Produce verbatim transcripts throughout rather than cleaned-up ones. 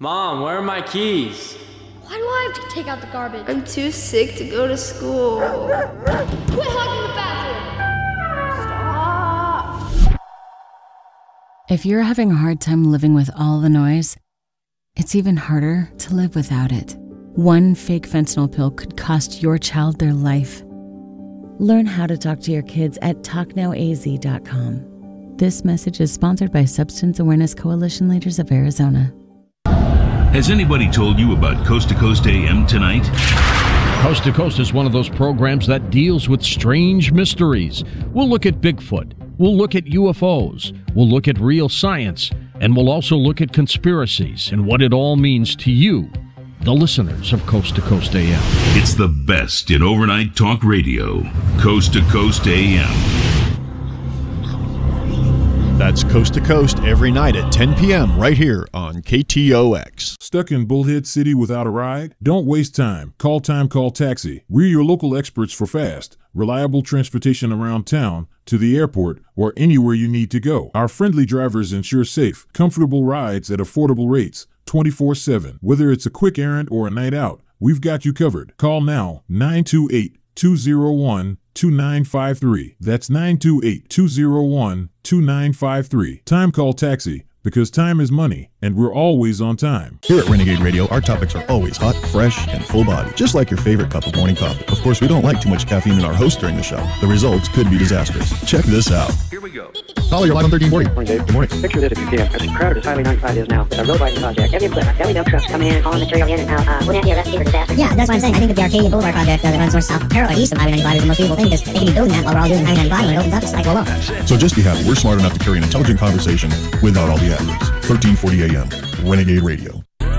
Mom, where are my keys? Why do I have to take out the garbage? I'm too sick to go to school. Quit hogging the bathroom! Stop! If you're having a hard time living with all the noise, it's even harder to live without it. One fake fentanyl pill could cost your child their life. Learn how to talk to your kids at talk now a z dot com. This message is sponsored by Substance Awareness Coalition Leaders of Arizona. Has anybody told you about Coast to Coast A M tonight? Coast to Coast is one of those programs that deals with strange mysteries. We'll look at Bigfoot. We'll look at U F Os. We'll look at real science. And we'll also look at conspiracies and what it all means to you, the listeners of Coast to Coast A M. It's the best in overnight talk radio. Coast to Coast A M. That's Coast to Coast every night at ten p.m. right here on K T O X. Stuck in Bullhead City without a ride? Don't waste time. Call Time Call Taxi. We're your local experts for fast, reliable transportation around town, to the airport, or anywhere you need to go. Our friendly drivers ensure safe, comfortable rides at affordable rates, twenty-four seven. Whether it's a quick errand or a night out, we've got you covered. Call now, nine two eight, two zero one, two nine five three. That's nine two eight, two zero one, two nine five three. Time Call Taxi, because time is money, and we're always on time. Here at Renegade Radio, our topics are always hot, fresh, and full body, just like your favorite cup of morning coffee. Of course, we don't like too much caffeine in our host during the show. The results could be disastrous. Check this out. Here we go. Caller, you're live on thirteen forty. Morning, Dave. Good morning. Picture this if you can. As crowded as Highway ninety-five is now, it's a road widening project. Every flip, every milk trucks coming in, hauling material in and out. Uh, wouldn't that be a recipe for disaster? Yeah, that's what I'm saying. I think that the Arcadia Boulevard project uh, that runs north south parallel east of Highway ninety-five is the most beautiful thing because they can be building that while we're all doing Highway ninety-five. When it opens up, it's like, well, look. So just be happy we're smart enough to carry an intelligent conversation without all the adlibs. thirteen forty a.m. Renegade Radio.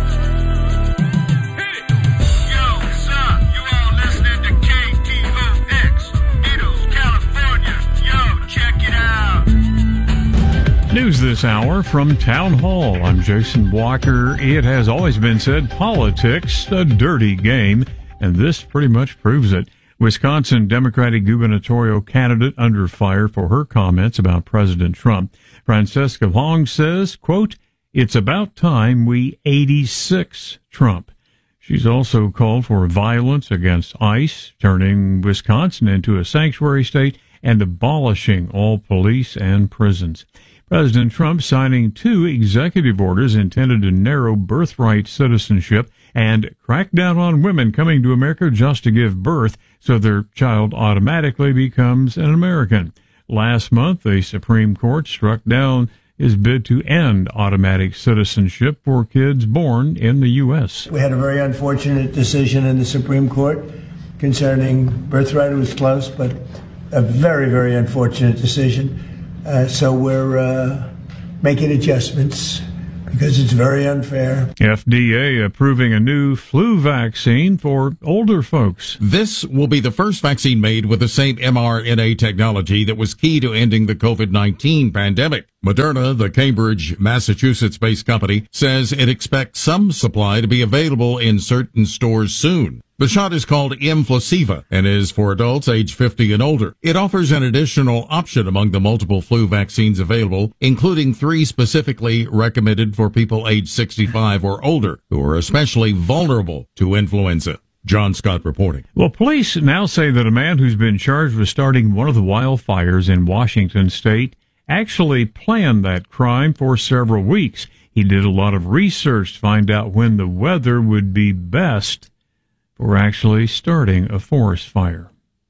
News this hour from Town Hall. I'm Jason Walker. It has always been said politics, a dirty game, and this pretty much proves it. Wisconsin Democratic gubernatorial candidate under fire for her comments about President Trump. Francesca Hong says, quote, "It's about time we eighty-six Trump." She's also called for violence against ICE, turning Wisconsin into a sanctuary state and abolishing all police and prisons. President Trump signing two executive orders intended to narrow birthright citizenship and crack down on women coming to America just to give birth so their child automatically becomes an American. Last month, the Supreme Court struck down his bid to end automatic citizenship for kids born in the U S. We had a very unfortunate decision in the Supreme Court concerning birthright. It was close, but a very, very unfortunate decision. Uh, so we're uh, making adjustments because it's very unfair. F D A approving a new flu vaccine for older folks. This will be the first vaccine made with the same mRNA technology that was key to ending the COVID nineteen pandemic. Moderna, the Cambridge, Massachusetts-based company, says it expects some supply to be available in certain stores soon. The shot is called Mflaceva and is for adults age fifty and older. It offers an additional option among the multiple flu vaccines available, including three specifically recommended for people age sixty-five or older, who are especially vulnerable to influenza. John Scott reporting. Well, police now say that a man who's been charged with starting one of the wildfires in Washington state actually planned that crime for several weeks. He did a lot of research to find out when the weather would be best for actually starting a forest fire.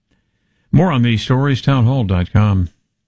More on these stories, townhall dot com.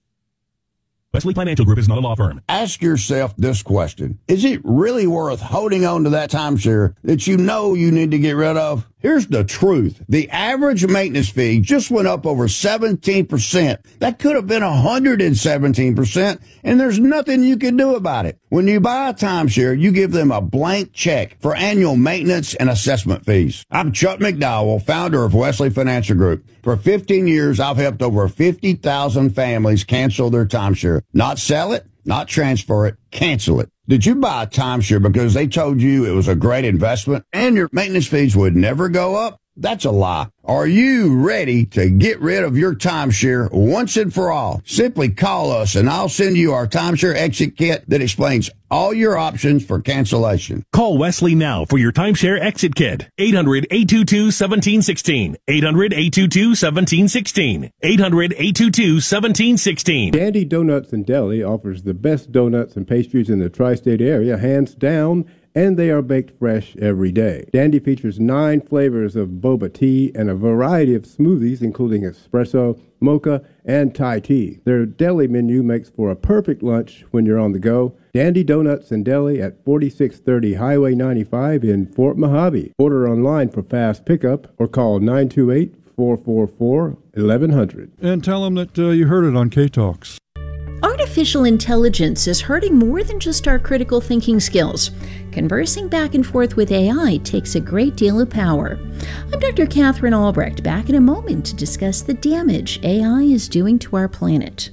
Wesley Financial Group is not a law firm. Ask yourself this question. Is it really worth holding on to that timeshare that you know you need to get rid of? Here's the truth. The average maintenance fee just went up over seventeen percent. That could have been one hundred seventeen percent, and there's nothing you can do about it. When you buy a timeshare, you give them a blank check for annual maintenance and assessment fees. I'm Chuck McDowell, founder of Wesley Financial Group. For fifteen years, I've helped over fifty thousand families cancel their timeshare. Not sell it, not transfer it, cancel it. Did you buy a timeshare because they told you it was a great investment and your maintenance fees would never go up? That's a lie. Are you ready to get rid of your timeshare once and for all? Simply call us and I'll send you our timeshare exit kit that explains all your options for cancellation. Call Wesley now for your timeshare exit kit. eight hundred, eight two two, one seven one six. eight hundred, eight two two, one seven one six. eight hundred, eight two two, one seven one six. Dandy Donuts and Deli offers the best donuts and pastries in the tri-state area, hands down, and they are baked fresh every day. Dandy features nine flavors of boba tea and a variety of smoothies, including espresso, mocha, and Thai tea. Their deli menu makes for a perfect lunch when you're on the go. Dandy Donuts and Deli at forty-six thirty Highway ninety-five in Fort Mojave. Order online for fast pickup or call nine two eight, four four four, eleven hundred. And tell them that uh, you heard it on K-Talks. Artificial intelligence is hurting more than just our critical thinking skills. Conversing back and forth with A I takes a great deal of power. I'm Doctor Catherine Albrecht, back in a moment to discuss the damage A I is doing to our planet.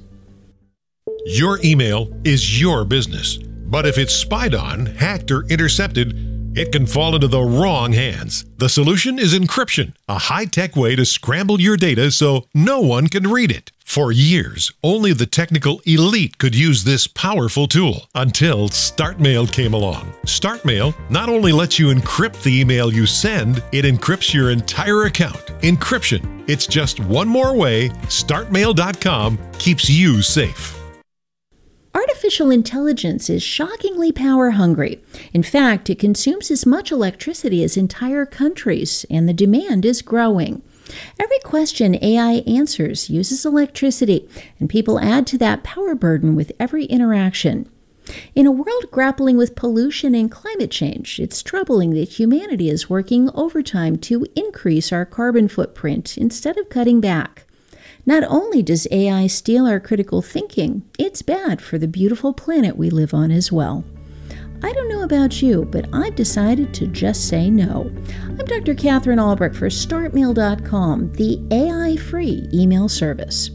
Your email is your business, but if it's spied on, hacked, or intercepted, it can fall into the wrong hands. The solution is encryption, a high-tech way to scramble your data so no one can read it. For years, only the technical elite could use this powerful tool until StartMail came along. StartMail not only lets you encrypt the email you send, it encrypts your entire account. Encryption. It's just one more way StartMail dot com keeps you safe. Artificial intelligence is shockingly power hungry. In fact, it consumes as much electricity as entire countries, and the demand is growing. Every question A I answers uses electricity, and people add to that power burden with every interaction. In a world grappling with pollution and climate change, it's troubling that humanity is working overtime to increase our carbon footprint instead of cutting back. Not only does A I steal our critical thinking, it's bad for the beautiful planet we live on as well. I don't know about you, but I've decided to just say no. I'm Doctor Catherine Albrecht for Start Mail dot com, the A I-free email service.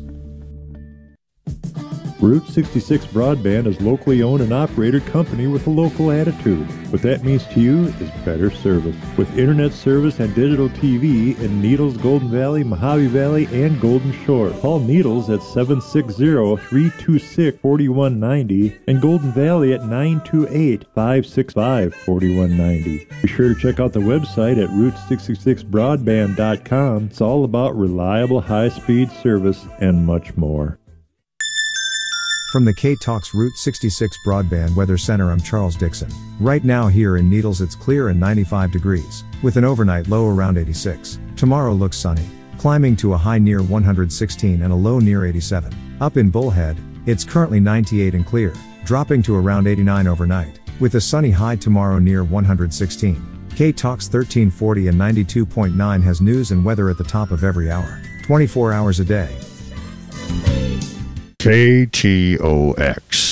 Route sixty-six Broadband is a locally owned and operated company with a local attitude. What that means to you is better service. With internet service and digital T V in Needles, Golden Valley, Mojave Valley, and Golden Shore. Call Needles at seven six zero, three two six, four one nine zero and Golden Valley at nine two eight, five six five, four one nine zero. Be sure to check out the website at route sixty-six broadband dot com. It's all about reliable high-speed service and much more. From the K-Talks Route sixty-six Broadband Weather Center, I'm Charles Dixon. Right now here in Needles it's clear and ninety-five degrees, with an overnight low around eighty-six. Tomorrow looks sunny, climbing to a high near one hundred sixteen and a low near eighty-seven. Up in Bullhead, it's currently ninety-eight and clear, dropping to around eighty-nine overnight, with a sunny high tomorrow near one hundred sixteen. K-Talks thirteen forty and ninety-two point nine has news and weather at the top of every hour, twenty-four hours a day. K T O X.